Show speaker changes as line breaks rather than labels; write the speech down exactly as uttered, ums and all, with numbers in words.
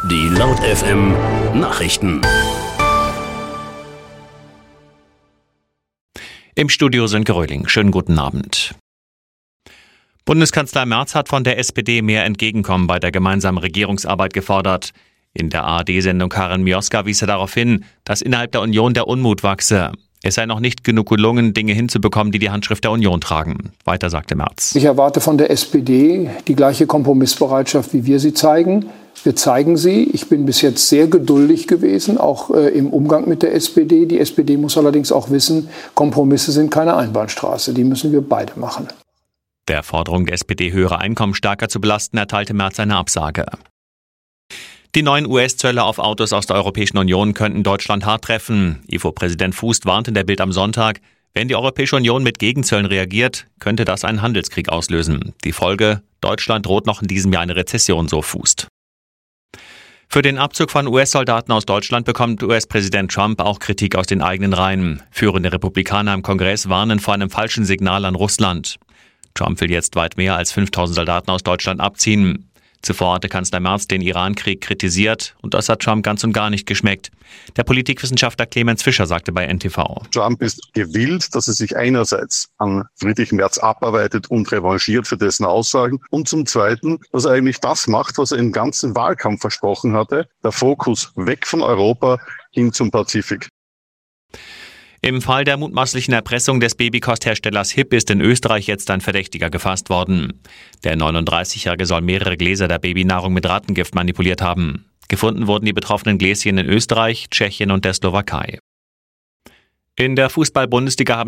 Die Laut F M Nachrichten.
Im Studio Sönke Röhling. Schönen guten Abend. Bundeskanzler Merz hat von der S P D mehr Entgegenkommen bei der gemeinsamen Regierungsarbeit gefordert. In der A R D-Sendung Karin Mioska wies er darauf hin, dass innerhalb der Union der Unmut wachse. Es sei noch nicht genug gelungen, Dinge hinzubekommen, die die Handschrift der Union tragen. Weiter sagte Merz.
Ich erwarte von der S P D die gleiche Kompromissbereitschaft, wie wir sie zeigen. Wir zeigen sie. Ich bin bis jetzt sehr geduldig gewesen, auch äh, im Umgang mit der S P D. Die S P D muss allerdings auch wissen, Kompromisse sind keine Einbahnstraße. Die müssen wir beide machen.
Der Forderung der S P D, höhere Einkommen stärker zu belasten, erteilte Merz eine Absage. Die neuen U S-Zölle auf Autos aus der Europäischen Union könnten Deutschland hart treffen. I F O-Präsident Fußt warnte in der Bild am Sonntag, wenn die Europäische Union mit Gegenzöllen reagiert, könnte das einen Handelskrieg auslösen. Die Folge: Deutschland droht noch in diesem Jahr eine Rezession, so Fußt. Für den Abzug von U S-Soldaten aus Deutschland bekommt U S-Präsident Trump auch Kritik aus den eigenen Reihen. Führende Republikaner im Kongress warnen vor einem falschen Signal an Russland. Trump will jetzt weit mehr als fünftausend Soldaten aus Deutschland abziehen. Zuvor hatte Kanzler Merz den Iran-Krieg kritisiert und das hat Trump ganz und gar nicht geschmeckt. Der Politikwissenschaftler Clemens Fischer sagte bei N T V:
Trump ist gewillt, dass er sich einerseits an Friedrich Merz abarbeitet und revanchiert für dessen Aussagen und zum Zweiten, dass er eigentlich das macht, was er im ganzen Wahlkampf versprochen hatte, der Fokus weg von Europa hin zum Pazifik.
Im Fall der mutmaßlichen Erpressung des Babykostherstellers Hip ist in Österreich jetzt ein Verdächtiger gefasst worden. Der neununddreißigjährige soll mehrere Gläser der Babynahrung mit Rattengift manipuliert haben. Gefunden wurden die betroffenen Gläschen in Österreich, Tschechien und der Slowakei. In der Fußball-Bundesliga haben